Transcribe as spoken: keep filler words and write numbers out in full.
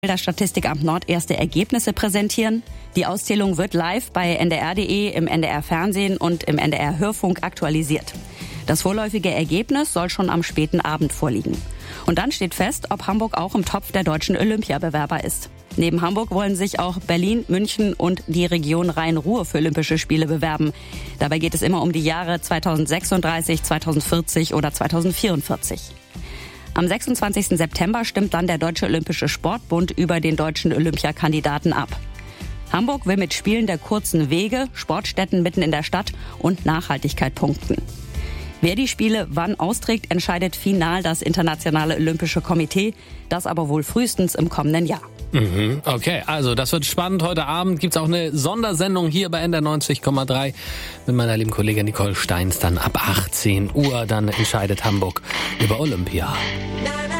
das Statistikamt Nord erste Ergebnisse präsentieren. Die Auszählung wird live bei N D R punkt de, im N D R Fernsehen und im N D R Hörfunk aktualisiert. Das vorläufige Ergebnis soll schon am späten Abend vorliegen. Und dann steht fest, ob Hamburg auch im Topf der deutschen Olympiabewerber ist. Neben Hamburg wollen sich auch Berlin, München und die Region Rhein-Ruhr für Olympische Spiele bewerben. Dabei geht es immer um die Jahre zweitausendsechsunddreißig, zweitausendvierzig oder zweitausendvierundvierzig. Am sechsundzwanzigsten September stimmt dann der Deutsche Olympische Sportbund über den deutschen Olympiakandidaten ab. Hamburg will mit Spielen der kurzen Wege, Sportstätten mitten in der Stadt und Nachhaltigkeit punkten. Wer die Spiele wann austrägt, entscheidet final das Internationale Olympische Komitee, das aber wohl frühestens im kommenden Jahr. Mhm, okay, also das wird spannend. Heute Abend gibt's auch eine Sondersendung hier bei N D R neunzig Komma drei mit meiner lieben Kollegin Nicole Steins. Dann ab achtzehn Uhr, dann entscheidet Hamburg über Olympia.